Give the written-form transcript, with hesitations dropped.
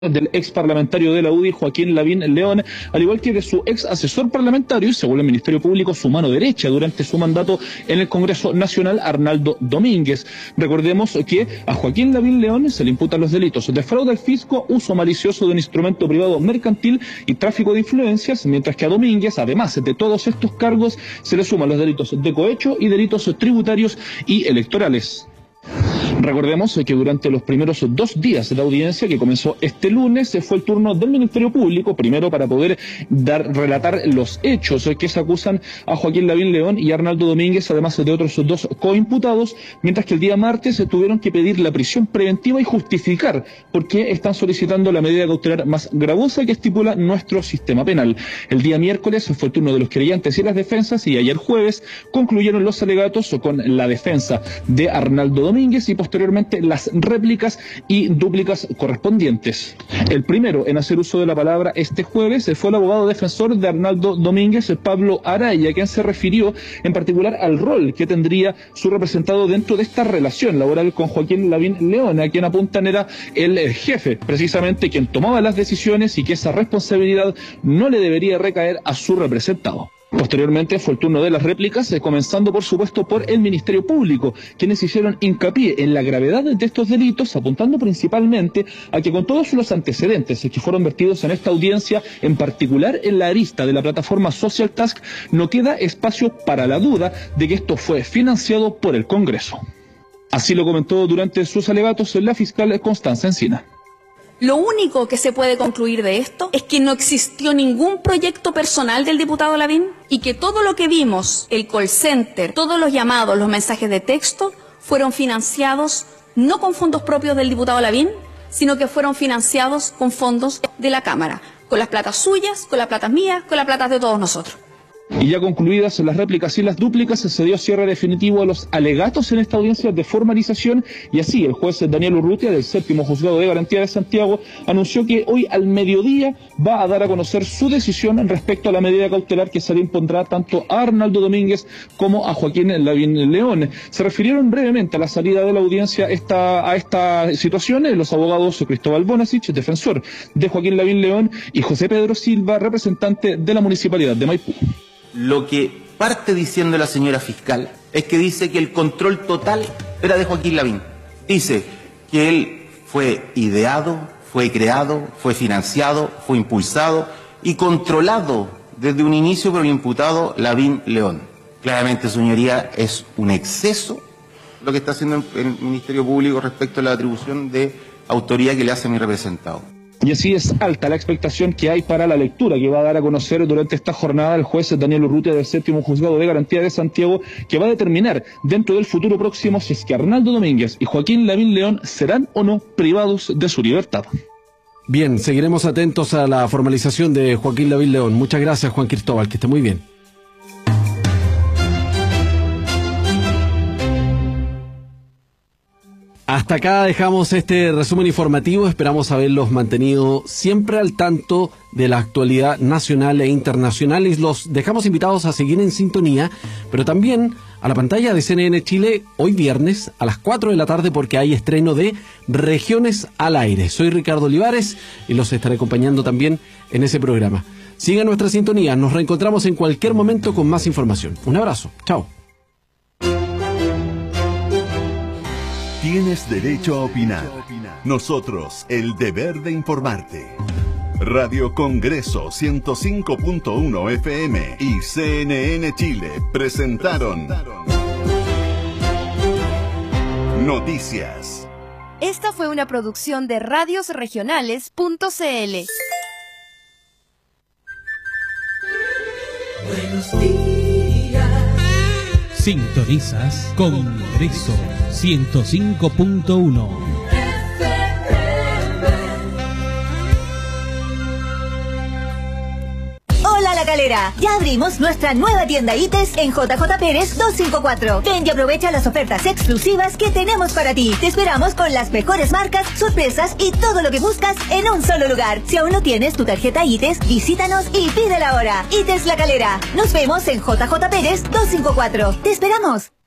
del ex parlamentario de la UDI, Joaquín Lavín León, al igual que de su ex asesor parlamentario y, según el Ministerio Público, su mano derecha durante su mandato en el Congreso Nacional, Arnaldo Domínguez. Recordemos que a Joaquín Lavín León se le imputan los delitos de fraude al fisco, uso malicioso de un instrumento privado mercantil y tráfico de influencias, mientras que a Domínguez, además de todos estos cargos, se le suman los delitos de cohecho y delitos tributarios y electorales. Recordemos que durante los primeros 2 días de la audiencia, que comenzó este lunes, fue el turno del Ministerio Público, primero para poder relatar los hechos que se acusan a Joaquín Lavín León y Arnaldo Domínguez, además de otros 2 coimputados, mientras que el día martes tuvieron que pedir la prisión preventiva y justificar por qué están solicitando la medida cautelar más gravosa que estipula nuestro sistema penal. El día miércoles fue el turno de los querellantes y las defensas, y ayer jueves concluyeron los alegatos con la defensa de Arnaldo Domínguez y posteriormente las réplicas y dúplicas correspondientes. El primero en hacer uso de la palabra este jueves fue el abogado defensor de Arnaldo Domínguez, Pablo Araya, quien se refirió en particular al rol que tendría su representado dentro de esta relación laboral con Joaquín Lavín León, a quien apuntan era el jefe, precisamente quien tomaba las decisiones, y que esa responsabilidad no le debería recaer a su representado. Posteriormente fue el turno de las réplicas, comenzando por supuesto por el Ministerio Público, quienes hicieron hincapié en la gravedad de estos delitos, apuntando principalmente a que con todos los antecedentes que fueron vertidos en esta audiencia, en particular en la arista de la plataforma Social Task, no queda espacio para la duda de que esto fue financiado por el Congreso. Así lo comentó durante sus alegatos la fiscal Constanza Encina. Lo único que se puede concluir de esto es que no existió ningún proyecto personal del diputado Lavín y que todo lo que vimos, el call center, todos los llamados, los mensajes de texto, fueron financiados no con fondos propios del diputado Lavín, sino que fueron financiados con fondos de la Cámara, con las platas suyas, con las platas mías, con las platas de todos nosotros. Y ya concluidas las réplicas y las dúplicas, se dio cierre definitivo a los alegatos en esta audiencia de formalización, y así el juez Daniel Urrutia del 7º Juzgado de Garantía de Santiago anunció que hoy al mediodía va a dar a conocer su decisión respecto a la medida cautelar que se le impondrá tanto a Arnaldo Domínguez como a Joaquín Lavín León. Se refirieron brevemente a la salida de la audiencia a esta situación los abogados Cristóbal Bonasich, defensor de Joaquín Lavín León, y José Pedro Silva, representante de la Municipalidad de Maipú. Lo que parte diciendo la señora fiscal es que dice que el control total era de Joaquín Lavín. Dice que él fue ideado, fue creado, fue financiado, fue impulsado y controlado desde un inicio por el imputado Lavín León. Claramente, señoría, es un exceso lo que está haciendo el Ministerio Público respecto a la atribución de autoría que le hace a mi representado. Y así es alta la expectación que hay para la lectura que va a dar a conocer durante esta jornada el juez Daniel Urrutia del 7º Juzgado de Garantía de Santiago, que va a determinar dentro del futuro próximo si es que Arnaldo Domínguez y Joaquín Lavín León serán o no privados de su libertad. Bien, seguiremos atentos a la formalización de Joaquín Lavín León. Muchas gracias, Juan Cristóbal, que esté muy bien. Hasta acá dejamos este resumen informativo. Esperamos haberlos mantenido siempre al tanto de la actualidad nacional e internacional, y los dejamos invitados a seguir en sintonía, pero también a la pantalla de CNN Chile hoy viernes a las 4 de la tarde, porque hay estreno de Regiones al Aire. Soy Ricardo Olivares y los estaré acompañando también en ese programa. Sigan nuestra sintonía, nos reencontramos en cualquier momento con más información. Un abrazo, chao. Tienes derecho a opinar. Nosotros, el deber de informarte. Radio Congreso 105.1 FM y CNN Chile presentaron Noticias. Esta fue una producción de radiosregionales.cl. Buenos días. Sintonizas Congreso 105.1. Hola La Calera, ya abrimos nuestra nueva tienda ITES en JJ Pérez 254. Ven y aprovecha las ofertas exclusivas que tenemos para ti. Te esperamos con las mejores marcas, sorpresas y todo lo que buscas en un solo lugar. Si aún no tienes tu tarjeta ITES, visítanos y pídela ahora. ITES La Calera. Nos vemos en JJ Pérez 254. ¡Te esperamos!